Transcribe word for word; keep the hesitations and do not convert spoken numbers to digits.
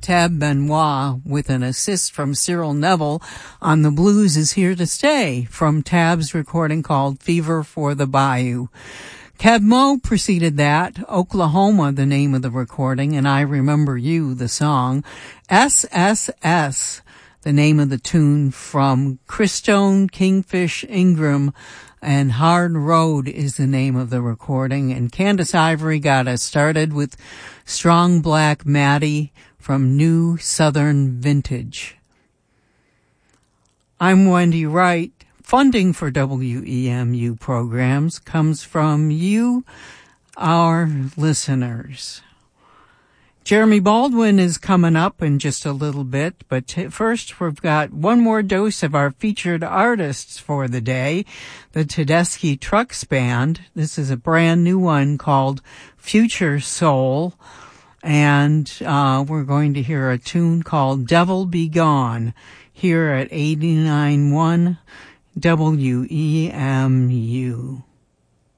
Tab Benoit with an assist from Cyril Neville on The Blues Is Here to Stay from Tab's recording called Fever for the Bayou. Cab Mo preceded that, Oklahoma, the name of the recording, and I Remember You, the song. S S S, the name of the tune from Christone, Kingfish, Ingram, and Hard Road is the name of the recording. And Candace Ivory got us started with Strong Black Maddie from New Southern Vintage. I'm Wendy Wright. Funding for W E M U programs comes from you, our listeners. Jeremy Baldwin is coming up in just a little bit, but t- first we've got one more dose of our featured artists for the day, the Tedeschi Trucks Band. This is a brand new one called Future Soul, and uh, we're going to hear a tune called Devil Be Gone here at eighty-nine point one W E M U.